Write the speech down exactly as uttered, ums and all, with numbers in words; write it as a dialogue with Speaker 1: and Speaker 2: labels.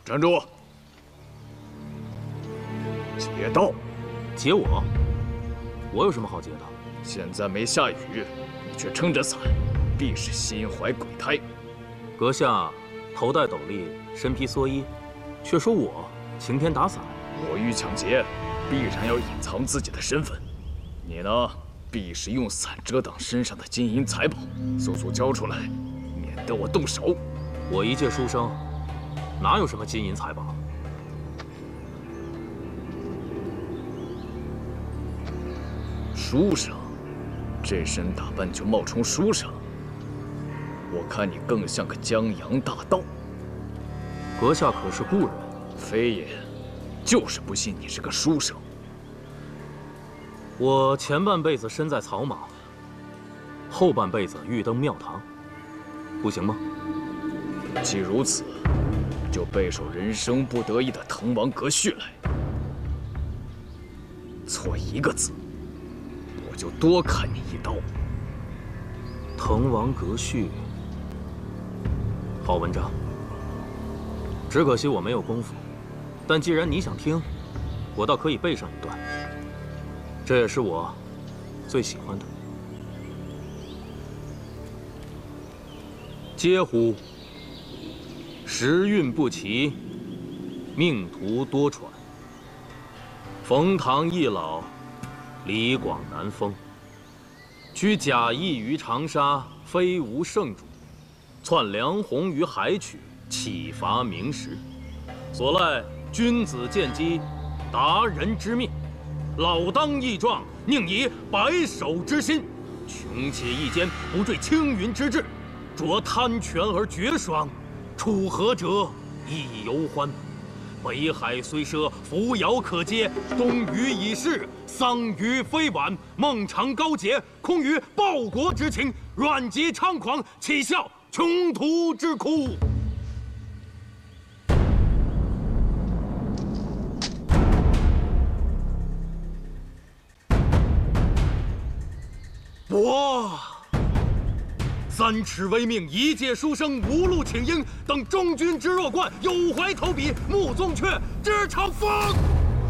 Speaker 1: 站住！劫道！
Speaker 2: 劫我？我有什么好劫的？
Speaker 1: 现在没下雨，你却撑着伞，必是心怀鬼胎。
Speaker 2: 阁下头戴斗笠，身披蓑衣，却说我晴天打伞。
Speaker 1: 我欲抢劫，必然要隐藏自己的身份。你呢，必是用伞遮挡身上的金银财宝，速速交出来，免得我动手。
Speaker 2: 我一介书生，哪有什么金银财宝？
Speaker 1: 书生，这身打扮就冒充书生，我看你更像个江洋大盗。
Speaker 2: 阁下可是故人？
Speaker 1: 非也，就是不信你是个书生。
Speaker 2: 我前半辈子身在草莽，后半辈子欲登庙堂，不行吗？
Speaker 1: 既如此，就背首人生不得已的滕王阁序来。错一个字，我就多砍你一刀。
Speaker 2: 滕王阁序，好文章。只可惜我没有功夫，但既然你想听，我倒可以背上一段。这也是我最喜欢的。嗟乎！时运不齐，命途多舛。冯唐易老，李广难封。居贾谊于长沙，非无圣主；窜梁鸿于海曲，岂乏明时。所赖君子见机，达人之命。老当益壮，宁以白首之心；穷且益坚，不坠青云之志。着贪泉而绝爽，楚河者亦犹欢。北海虽赊，扶摇可接；东隅已逝，桑榆非晚。孟尝高洁，空余报国之情；阮籍猖狂，岂效穷途之哭。我三尺为命，一介书生，无路请缨，等中军之弱冠，有怀投笔，目宗阙，支长风。